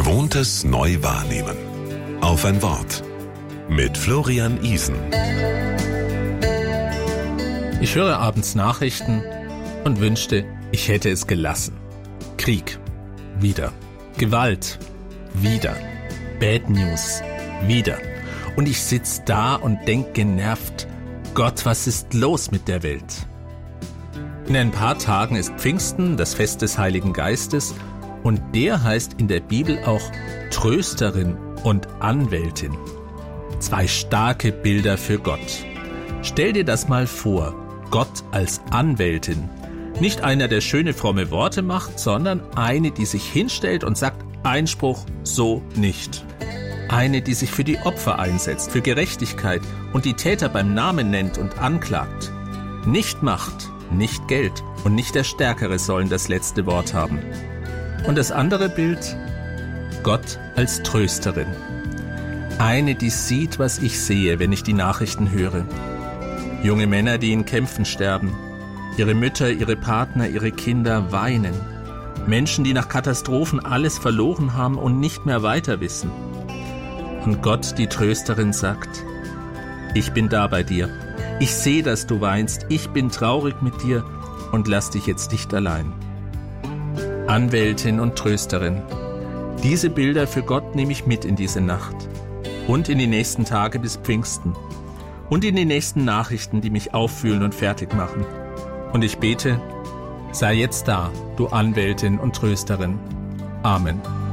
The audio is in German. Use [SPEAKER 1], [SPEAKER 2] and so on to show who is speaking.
[SPEAKER 1] Gewohntes neu wahrnehmen. Auf ein Wort. Mit Florian Isen.
[SPEAKER 2] Ich höre abends Nachrichten und wünschte, ich hätte es gelassen. Krieg. Wieder. Gewalt. Wieder. Bad News. Wieder. Und ich sitze da und denk genervt, Gott, was ist los mit der Welt? In ein paar Tagen ist Pfingsten, das Fest des Heiligen Geistes, und der heißt in der Bibel auch Trösterin und Anwältin. 2 starke Bilder für Gott. Stell dir das mal vor, Gott als Anwältin. Nicht einer, der schöne, fromme Worte macht, sondern eine, die sich hinstellt und sagt, Einspruch, so nicht. Eine, die sich für die Opfer einsetzt, für Gerechtigkeit und die Täter beim Namen nennt und anklagt. Nicht Macht, nicht Geld und nicht der Stärkere sollen das letzte Wort haben. Und das andere Bild? Gott als Trösterin. Eine, die sieht, was ich sehe, wenn ich die Nachrichten höre. Junge Männer, die in Kämpfen sterben. Ihre Mütter, ihre Partner, ihre Kinder weinen. Menschen, die nach Katastrophen alles verloren haben und nicht mehr weiter wissen. Und Gott, die Trösterin, sagt, ich bin da bei dir. Ich sehe, dass du weinst. Ich bin traurig mit dir und lass dich jetzt nicht allein. Anwältin und Trösterin. Diese Bilder für Gott nehme ich mit in diese Nacht. Und in die nächsten Tage bis Pfingsten. Und in die nächsten Nachrichten, die mich auffühlen und fertig machen. Und ich bete, sei jetzt da, du Anwältin und Trösterin. Amen.